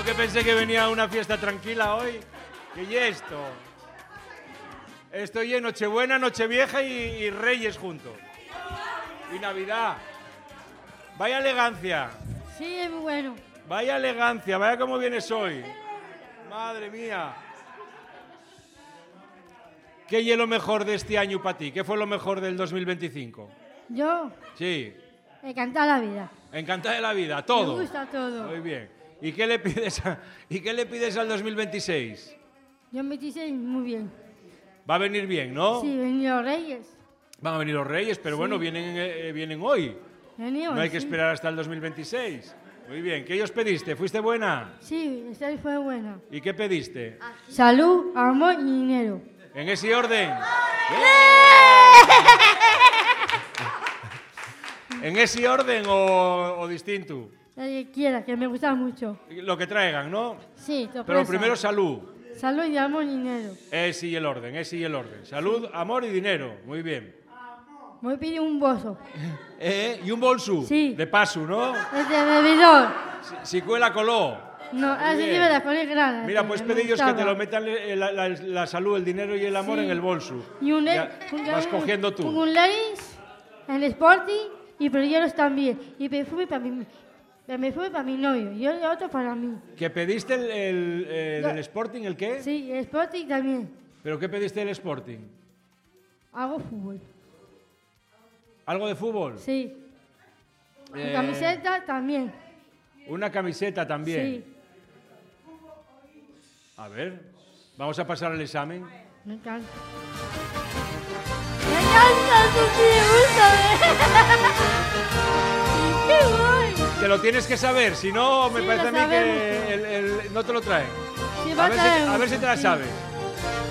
que pensé que venía a una fiesta tranquila hoy. ¿Qué y esto? Estoy en Nochebuena, Nochevieja y Reyes juntos. Y Navidad. Vaya elegancia. Sí, es muy bueno. Vaya elegancia, vaya cómo vienes hoy. Madre mía. ¿Qué es lo mejor de este año para ti? ¿Qué fue lo mejor del 2025? Yo, Sí, encantada la vida. encantada de la vida, todo. Me gusta todo. Muy bien. ¿Y qué le pides al 2026? Yo me dice muy bien. Va a venir bien, ¿no? Sí, venían los Reyes. Van a venir los Reyes, pero Sí. bueno, vienen hoy. Venían, No hay que sí. esperar hasta el 2026. Muy bien. ¿Qué os pediste? ¿Fuiste buena? Sí, esta fue buena. ¿Y qué pediste? Salud, amor y dinero. ¿En ese orden? ¿En ese orden o distinto? La que quiera, que me gusta mucho. Lo que traigan, ¿no? Sí, Pero sorpresa. primero salud. Salud y amor y dinero. Ese y el orden. Salud, amor y dinero. Muy bien. Voy a pedir un bolso. ¿Y un bolso? Sí. De paso, ¿no? Es de bebedor. Si cuela coló. No, así bien. que me la pone grana. Mira, que pues me pedillos que gustaba. te lo metan la salud, el dinero y el amor Sí. en el bolso. Y un Ya vas cogiendo tú. Un Levi's, el Sporting y brillantes también. Y perfume para mi novio y otro para mí. ¿Que pediste No. del Sporting el qué? Sí, el Sporting también. ¿Pero qué pediste del Sporting? Hago fútbol. ¿Algo de fútbol? Sí. Mi Eh, camiseta también. Una camiseta también. Sí. A ver, vamos a pasar al examen. Me encanta. Me encanta, tú sí, ¡qué guay! Te lo tienes que saber, si no me Sí, parece lo a mí que sabemos. no te lo traen. Sí, va A ver si traer te la sí. sabes.